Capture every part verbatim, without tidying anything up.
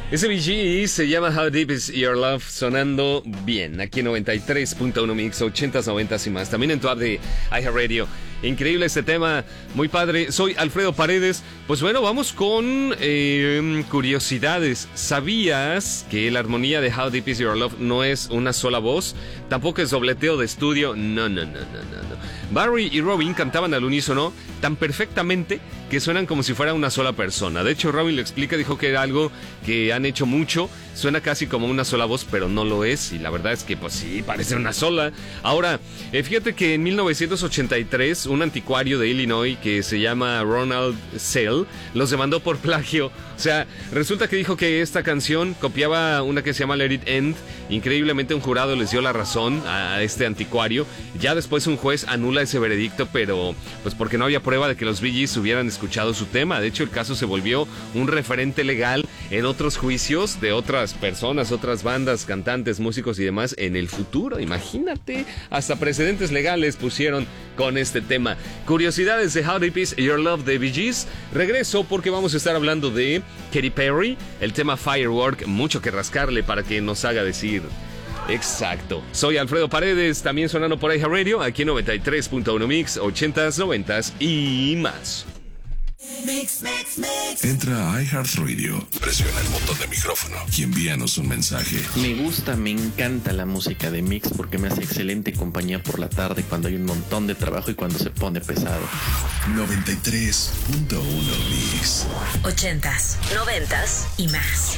Ese B G se llama How Deep Is Your Love, sonando bien aquí en noventa y tres punto uno Mix, ochentas, noventas y más. También en tu app de iHeartRadio. Increíble este tema, muy padre. Soy Alfredo Paredes. Pues bueno, vamos con eh, curiosidades. ¿Sabías que la armonía de How Deep Is Your Love no es una sola voz? Tampoco es dobleteo de estudio. No, no, no, no, no, no. Barry y Robin cantaban al unísono tan perfectamente que suenan como si fuera una sola persona. De hecho, Robin lo explica, dijo que era algo que han hecho mucho. Suena casi como una sola voz, pero no lo es. Y la verdad es que, pues sí, parece una sola. Ahora, eh, fíjate que en mil novecientos ochenta y tres, un anticuario de Illinois que se llama Ronald Sale los demandó por plagio. O sea, resulta que dijo que esta canción copiaba una que se llama Let It End. Increíblemente, un jurado les dio la razón a este anticuario. Ya después un juez anula ese veredicto, pero pues porque no había prueba de que los Bee Gees hubieran escuchado su tema. De hecho, el caso se volvió un referente legal en otros juicios de otras personas, otras bandas, cantantes, músicos y demás en el futuro. Imagínate, hasta precedentes legales pusieron con este tema. Curiosidades de How Deep Is Your Love de Bee Gees. Regreso porque vamos a estar hablando de Katy Perry, el tema Firework, mucho que rascarle para que nos haga decir exacto. Soy Alfredo Paredes, también sonando por iHeartRadio, aquí en noventa y tres punto uno Mix, ochentas, noventas y más. Mix, mix, mix. Entra a iHeartRadio, presiona el botón de micrófono y envíanos un mensaje. Me gusta, me encanta la música de Mix porque me hace excelente compañía por la tarde cuando hay un montón de trabajo y cuando se pone pesado. noventa y tres punto uno Mix. Ochentas, noventas y más.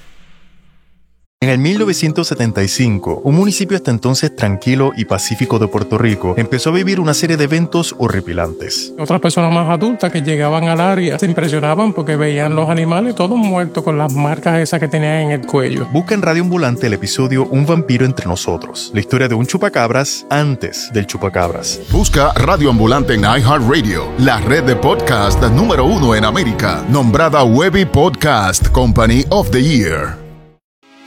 En el mil novecientos setenta y cinco, un municipio hasta entonces tranquilo y pacífico de Puerto Rico empezó a vivir una serie de eventos horripilantes. Otras personas más adultas que llegaban al área se impresionaban porque veían los animales todos muertos con las marcas esas que tenían en el cuello. Busca en Radio Ambulante el episodio Un vampiro entre nosotros, la historia de un chupacabras antes del chupacabras. Busca Radio Ambulante en iHeartRadio, la red de podcast número uno en América, nombrada Webby Podcast Company of the Year.